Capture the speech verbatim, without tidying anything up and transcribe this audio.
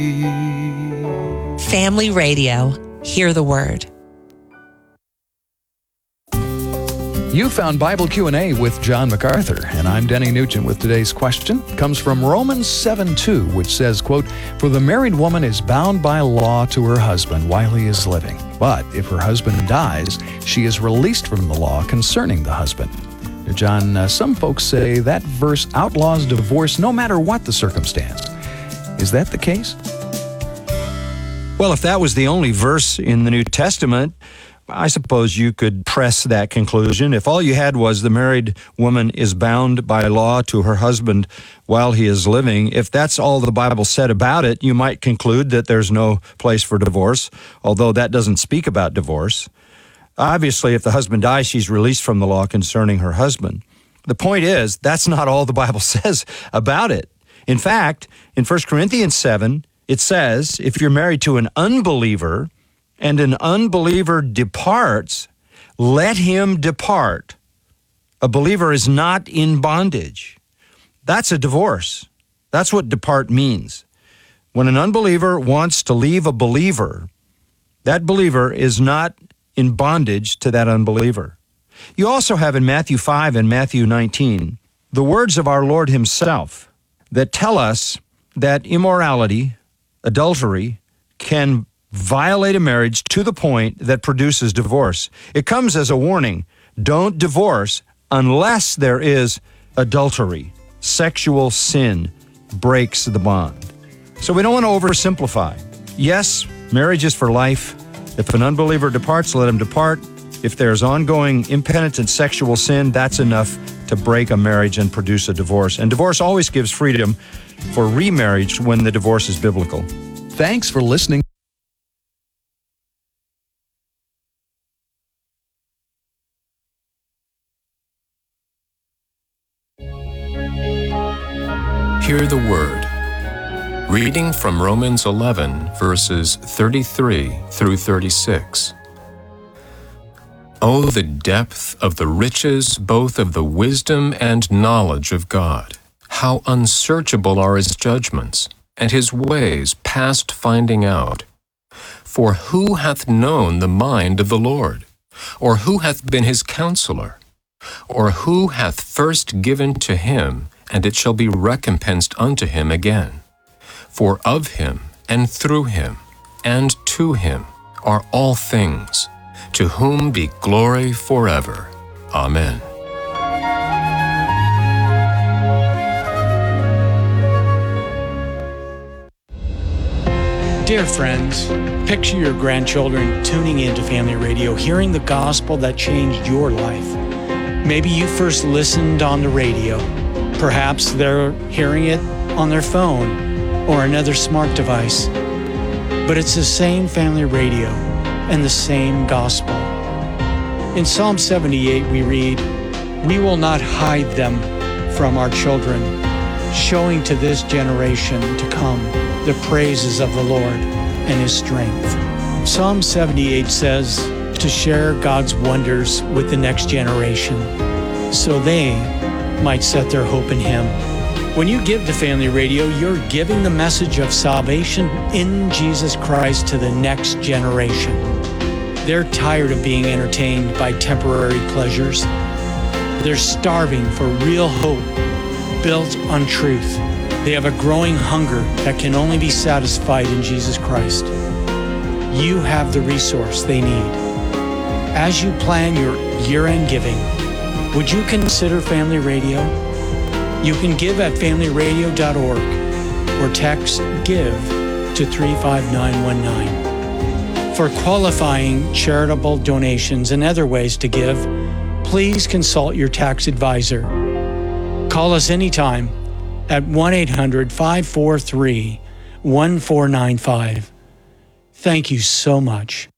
Family Radio. Hear the word. You found Bible Q and A with John MacArthur, and I'm Denny Nugent with today's question. It comes from Romans seven two, which says, quote, "For the married woman is bound by law to her husband while he is living. But if her husband dies, she is released from the law concerning the husband." Now, John, uh, some folks say that verse outlaws divorce no matter what the circumstance. Is that the case? Well, if that was the only verse in the New Testament, I suppose you could press that conclusion. If all you had was the married woman is bound by law to her husband while he is living, if that's all the Bible said about it, you might conclude that there's no place for divorce, although that doesn't speak about divorce. Obviously, if the husband dies, she's released from the law concerning her husband. The point is, that's not all the Bible says about it. In fact, in First Corinthians seven, it says, if you're married to an unbeliever, and an unbeliever departs, let him depart. A believer is not in bondage. That's a divorce. That's what depart means. When an unbeliever wants to leave a believer, that believer is not in bondage to that unbeliever. You also have in Matthew five and Matthew nineteen the words of our Lord himself that tell us that immorality, adultery, can violate a marriage to the point that produces divorce. It comes as a warning. Don't divorce unless there is adultery. Sexual sin breaks the bond. So we don't want to oversimplify. Yes, marriage is for life. If an unbeliever departs, let him depart. If there's ongoing impenitent sexual sin, that's enough to break a marriage and produce a divorce. And divorce always gives freedom for remarriage when the divorce is biblical. Thanks for listening. Hear the word. Reading from Romans eleven, verses thirty-three through thirty-six. Oh, the depth of the riches both of the wisdom and knowledge of God! How unsearchable are his judgments, and his ways past finding out. For who hath known the mind of the Lord? Or who hath been his counselor? Or who hath first given to him, and it shall be recompensed unto him again? For of him, and through him, and to him are all things, to whom be glory forever. Amen. Dear friends, picture your grandchildren tuning into Family Radio, hearing the gospel that changed your life. Maybe you first listened on the radio. Perhaps they're hearing it on their phone or another smart device. But it's the same Family Radio and the same gospel. In Psalm seventy-eight we read, "We will not hide them from our children, showing to this generation to come the praises of the Lord and his strength." Psalm seventy-eight says to share God's wonders with the next generation so they might set their hope in him. When you give to Family Radio, you're giving the message of salvation in Jesus Christ to the next generation. They're tired of being entertained by temporary pleasures. They're starving for real hope built on truth. They have a growing hunger that can only be satisfied in Jesus Christ. You have the resource they need. As you plan your year-end giving, would you consider Family Radio? You can give at family radio dot org or text GIVE to three five nine one nine. For qualifying charitable donations and other ways to give, please consult your tax advisor. Call us anytime at one eight hundred, five four three, one four nine five. Thank you so much.